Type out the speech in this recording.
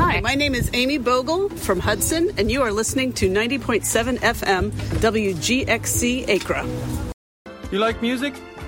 Hi, my name is Amy Bogle from Hudson, and you are listening to 90.7 FM WGXC Acra. You like music?